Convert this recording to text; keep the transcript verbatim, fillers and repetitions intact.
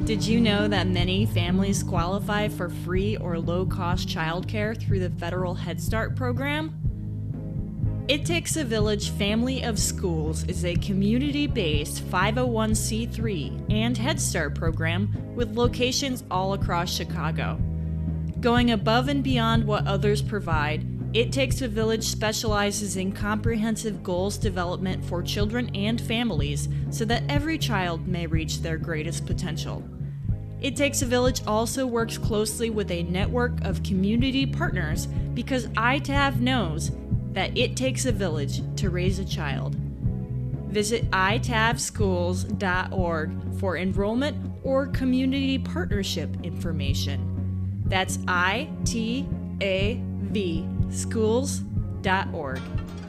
Did you know that many families qualify for free or low-cost childcare through the federal Head Start program? It Takes a Village Family of Schools is a community-based five oh one c three and Head Start program with locations all across Chicago. Going above and beyond what others provide, It Takes a Village specializes in comprehensive goals development for children and families so that every child may reach their greatest potential. It Takes a Village also works closely with a network of community partners because I T A V knows that it takes a village to raise a child. Visit i tav schools dot org for enrollment or community partnership information. That's I T A V schools dot org.